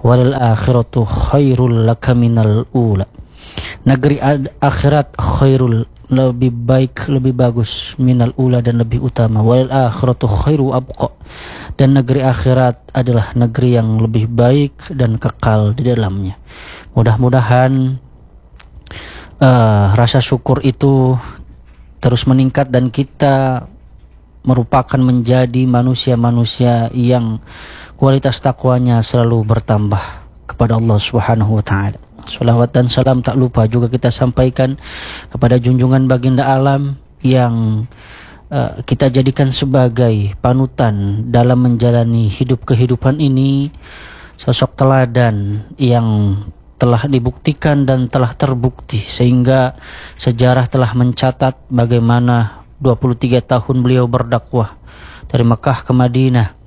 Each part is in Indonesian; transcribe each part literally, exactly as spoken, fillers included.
wal akhiratu khairul laka minal ula. Negeri akhirat khairul, lebih baik, lebih bagus, minal ula, dan lebih utama, wal akhiratu khairu abqa, dan negeri akhirat adalah negeri yang lebih baik dan kekal di dalamnya. Mudah-mudahan uh, rasa syukur itu terus meningkat dan kita merupakan menjadi manusia-manusia yang kualitas takwanya selalu bertambah kepada Allah Subhanahu wa taala. Salawat dan salam tak lupa juga kita sampaikan kepada junjungan baginda alam yang uh, kita jadikan sebagai panutan dalam menjalani hidup kehidupan ini, sosok teladan yang telah dibuktikan dan telah terbukti sehingga sejarah telah mencatat bagaimana dua puluh tiga tahun beliau berdakwah dari Mekah ke Madinah,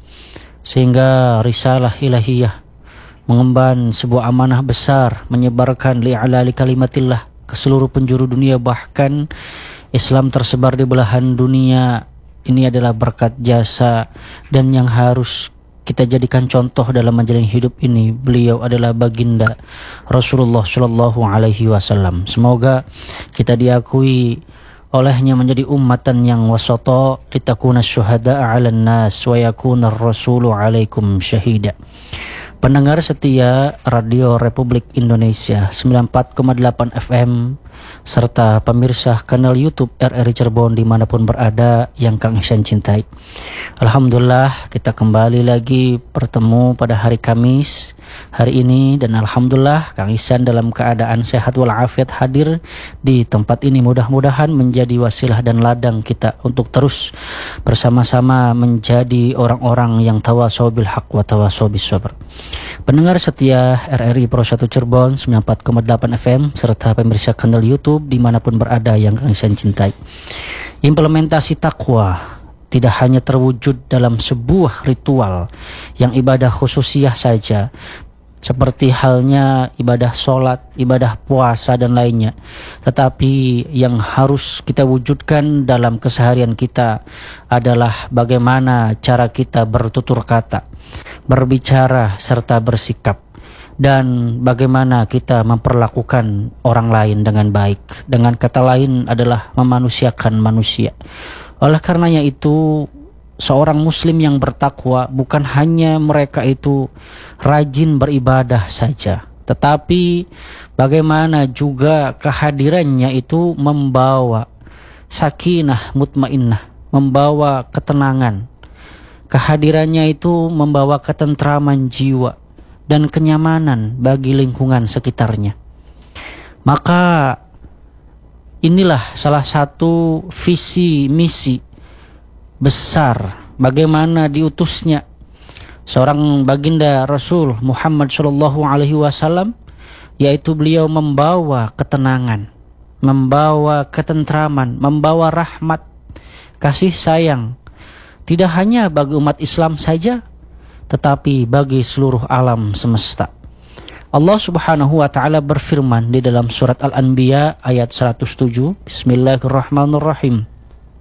sehingga risalah ilahiyah mengemban sebuah amanah besar, menyebarkan li'alali kalimatillah ke seluruh penjuru dunia, bahkan Islam tersebar di belahan dunia. Ini adalah berkat jasa dan yang harus kita jadikan contoh dalam menjalani hidup ini. Beliau adalah baginda Rasulullah Shallallahu Alaihi Wasallam. Semoga kita diakui olehnya menjadi ummatan yang wasata, litakuna syuhada'a 'alan nas wa yakuna ar-rasulu 'alaikum syahida. Pendengar setia Radio Republik Indonesia sembilan puluh empat koma delapan F M serta pemirsa kanal YouTube R R I Cirebon dimanapun berada yang Kang Ihsan cintai. Alhamdulillah kita kembali lagi bertemu pada hari Kamis hari ini, dan alhamdulillah Kang Ihsan dalam keadaan sehat walafiat hadir di tempat ini. Mudah-mudahan menjadi wasilah dan ladang kita untuk terus bersama-sama menjadi orang-orang yang tawasau bil haq wa tawasau bis sabr. Pendengar setia R R I Pro satu Cirebon sembilan puluh empat koma delapan F M serta pemirsa kanal YouTube dimanapun berada yang Kang Ihsan cintai. Implementasi takwa tidak hanya terwujud dalam sebuah ritual yang ibadah khususiyah saja, seperti halnya ibadah sholat, ibadah puasa dan lainnya, tetapi yang harus kita wujudkan dalam keseharian kita adalah bagaimana cara kita bertutur kata, berbicara serta bersikap, dan bagaimana kita memperlakukan orang lain dengan baik. Dengan kata lain adalah memanusiakan manusia. Oleh karenanya itu, seorang muslim yang bertakwa bukan hanya mereka itu rajin beribadah saja, tetapi bagaimana juga kehadirannya itu membawa sakinah mutmainnah, membawa ketenangan. Kehadirannya itu membawa ketentraman jiwa dan kenyamanan bagi lingkungan sekitarnya. Maka inilah salah satu visi misi besar bagaimana diutusnya seorang baginda Rasul Muhammad Shallallahu Alaihi Wasallam, yaitu beliau membawa ketenangan, membawa ketentraman, membawa rahmat, kasih sayang, tidak hanya bagi umat Islam saja, tetapi bagi seluruh alam semesta. Allah Subhanahu wa taala berfirman di dalam surat Al-Anbiya ayat seratus tujuh, Bismillahirrahmanirrahim.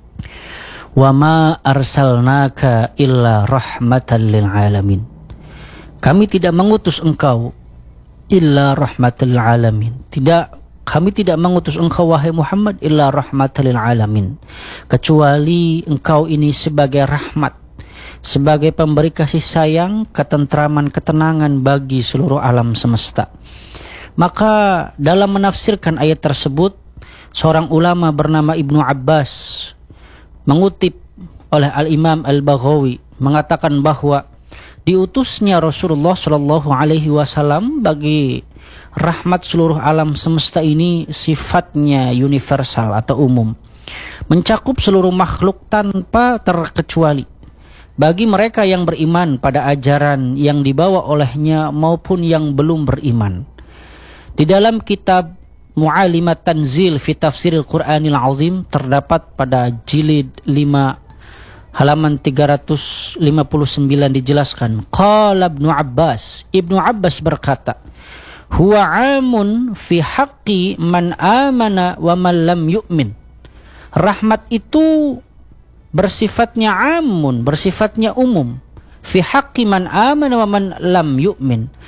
Wa ma arsalnaka illa rahmatan lil alamin. Kami tidak mengutus engkau illa rahmatan lil alamin. Tidak, kami tidak mengutus engkau wahai Muhammad illa rahmatan lil alamin, kecuali engkau ini sebagai rahmat, sebagai pemberi kasih sayang, ketentraman, ketenangan bagi seluruh alam semesta. Maka dalam menafsirkan ayat tersebut, seorang ulama bernama Ibnu Abbas mengutip oleh Al-Imam Al-Baghawi mengatakan bahwa diutusnya Rasulullah Shallallahu Alaihi Wasallam bagi rahmat seluruh alam semesta ini sifatnya universal atau umum, mencakup seluruh makhluk tanpa terkecuali, bagi mereka yang beriman pada ajaran yang dibawa olehnya maupun yang belum beriman. Di dalam kitab Mu'alimat Tanzil fi Tafsiril Qur'anil Azim terdapat pada jilid lima halaman tiga ratus lima puluh sembilan dijelaskan, qala Ibnu Abbas, Ibnu Abbas berkata, huwa amun fi haqqi man amana wa man lam yu'min. Rahmat itu bersifatnya amun, bersifatnya umum, fi haqqi man amana wa man lam yu'min,